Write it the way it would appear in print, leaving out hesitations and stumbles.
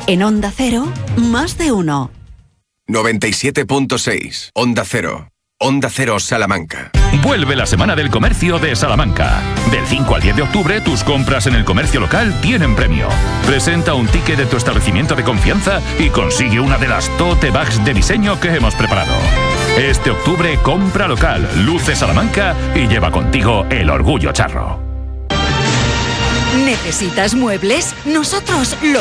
En Onda Cero, más de uno. 97.6, Onda Cero. Onda Cero Salamanca. Vuelve la Semana del Comercio de Salamanca. Del 5 al 10 de octubre, tus compras en el comercio local tienen premio. Presenta un ticket de tu establecimiento de confianza y consigue una de las tote bags de diseño que hemos preparado. Este octubre, compra local, luce Salamanca y lleva contigo el orgullo charro. ¿Necesitas muebles? Nosotros lo